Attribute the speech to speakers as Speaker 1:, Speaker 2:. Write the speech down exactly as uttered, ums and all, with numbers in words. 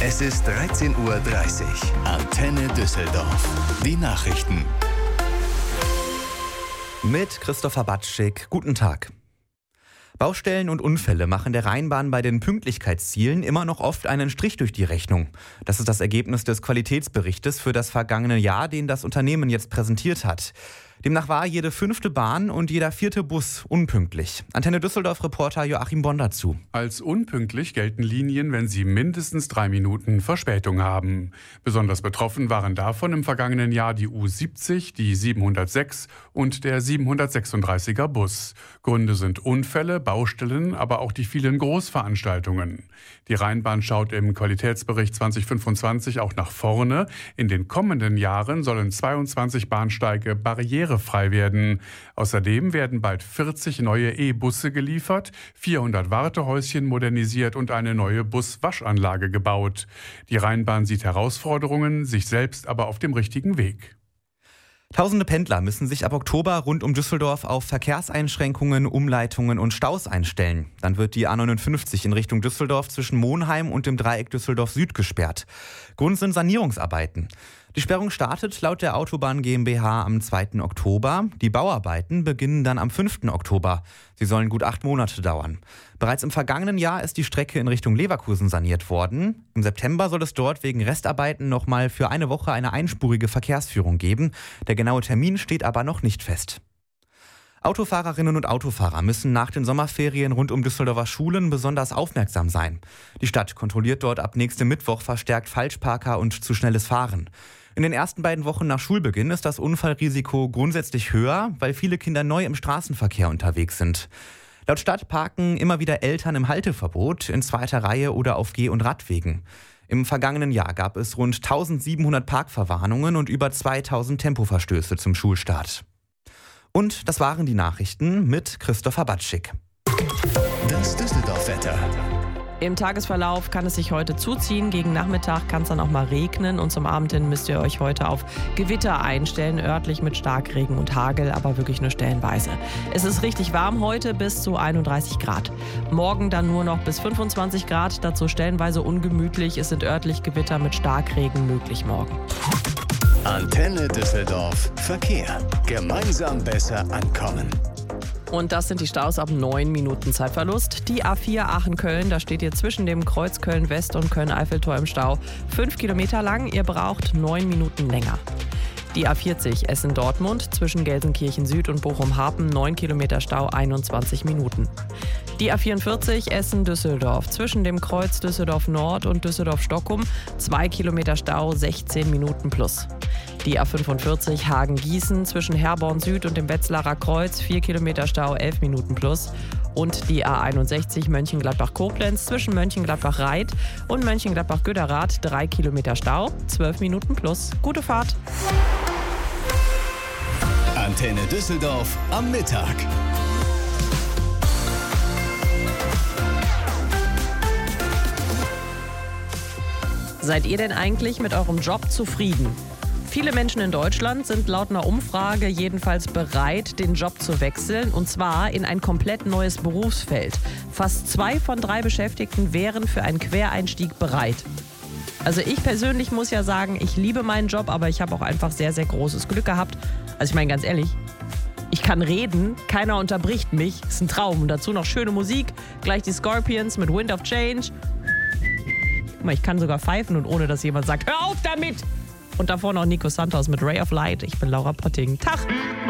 Speaker 1: Es ist dreizehn Uhr dreißig. Antenne Düsseldorf. Die Nachrichten.
Speaker 2: Mit Christopher Batschik. Guten Tag. Baustellen und Unfälle machen der Rheinbahn bei den Pünktlichkeitszielen immer noch oft einen Strich durch die Rechnung. Das ist das Ergebnis des Qualitätsberichtes für das vergangene Jahr, den das Unternehmen jetzt präsentiert hat. Demnach war jede fünfte Bahn und jeder vierte Bus unpünktlich. Antenne Düsseldorf-Reporter Joachim Bonn dazu.
Speaker 3: Als unpünktlich gelten Linien, wenn sie mindestens drei Minuten Verspätung haben. Besonders betroffen waren davon im vergangenen Jahr die U siebzig, die siebenhundertsechs und der siebenhundertsechsunddreißiger Bus. Gründe sind Unfälle, Baustellen, aber auch die vielen Großveranstaltungen. Die Rheinbahn schaut im Qualitätsbericht zwanzig fünfundzwanzig auch nach vorne. In den kommenden Jahren sollen zweiundzwanzig Bahnsteige barrierefrei werden. Außerdem werden bald vierzig neue E-Busse geliefert, vierhundert Wartehäuschen modernisiert und eine neue Buswaschanlage gebaut. Die Rheinbahn sieht Herausforderungen, sich selbst aber auf dem richtigen Weg.
Speaker 2: Tausende Pendler müssen sich ab Oktober rund um Düsseldorf auf Verkehrseinschränkungen, Umleitungen und Staus einstellen. Dann wird die A neunundfünfzig in Richtung Düsseldorf zwischen Monheim und dem Dreieck Düsseldorf Süd gesperrt. Grund sind Sanierungsarbeiten. Die Sperrung startet laut der Autobahn GmbH am zweiten Oktober. Die Bauarbeiten beginnen dann am fünften Oktober. Sie sollen gut acht Monate dauern. Bereits im vergangenen Jahr ist die Strecke in Richtung Leverkusen saniert worden. Im September soll es dort wegen Restarbeiten nochmal für eine Woche eine einspurige Verkehrsführung geben. Der genaue Termin steht aber noch nicht fest. Autofahrerinnen und Autofahrer müssen nach den Sommerferien rund um Düsseldorfer Schulen besonders aufmerksam sein. Die Stadt kontrolliert dort ab nächstem Mittwoch verstärkt Falschparker und zu schnelles Fahren. In den ersten beiden Wochen nach Schulbeginn ist das Unfallrisiko grundsätzlich höher, weil viele Kinder neu im Straßenverkehr unterwegs sind. Laut Stadt parken immer wieder Eltern im Halteverbot, in zweiter Reihe oder auf Geh- und Radwegen. Im vergangenen Jahr gab es rund eintausendsiebenhundert Parkverwarnungen und über zweitausend Tempoverstöße zum Schulstart. Und das waren die Nachrichten mit Christopher Batschik.
Speaker 1: Das Düsseldorf-Wetter.
Speaker 4: Im Tagesverlauf kann es sich heute zuziehen. Gegen Nachmittag kann es dann auch mal regnen. Und zum Abend hin müsst ihr euch heute auf Gewitter einstellen. Örtlich mit Starkregen und Hagel, aber wirklich nur stellenweise. Es ist richtig warm heute, bis zu einunddreißig Grad. Morgen dann nur noch bis fünfundzwanzig Grad. Dazu stellenweise ungemütlich. Es sind örtlich Gewitter mit Starkregen möglich morgen.
Speaker 1: Antenne Düsseldorf. Verkehr. Gemeinsam besser ankommen.
Speaker 4: Und das sind die Staus ab neun Minuten Zeitverlust. Die A vier Aachen-Köln, da steht ihr zwischen dem Kreuz Köln-West und Köln-Eiffeltor im Stau. Fünf Kilometer lang, ihr braucht neun Minuten länger. Die A vierzig Essen-Dortmund zwischen Gelsenkirchen Süd und Bochum-Harpen, neun Kilometer Stau, einundzwanzig Minuten. Die A vierundvierzig Essen-Düsseldorf zwischen dem Kreuz Düsseldorf Nord und Düsseldorf-Stockum, zwei Kilometer Stau, sechzehn Minuten plus. Die A fünfundvierzig Hagen-Gießen zwischen Herborn Süd und dem Wetzlarer Kreuz, vier Kilometer Stau, elf Minuten plus. Und die A einundsechzig Mönchengladbach-Koblenz zwischen Mönchengladbach-Reit und Mönchengladbach-Göderath, drei Kilometer Stau, zwölf Minuten plus. Gute Fahrt!
Speaker 1: Antenne Düsseldorf am Mittag.
Speaker 4: Seid ihr denn eigentlich mit eurem Job zufrieden? Viele Menschen in Deutschland sind laut einer Umfrage jedenfalls bereit, den Job zu wechseln, und zwar in ein komplett neues Berufsfeld. Fast zwei von drei Beschäftigten wären für einen Quereinstieg bereit. Also ich persönlich muss ja sagen, ich liebe meinen Job, aber ich habe auch einfach sehr, sehr großes Glück gehabt. Also ich meine ganz ehrlich, ich kann reden, keiner unterbricht mich, ist ein Traum. Und dazu noch schöne Musik, gleich die Scorpions mit Wind of Change. Guck mal, ich kann sogar pfeifen und ohne, dass jemand sagt, hör auf damit! Und davor noch Nico Santos mit Ray of Light. Ich bin Laura Potting. Tag!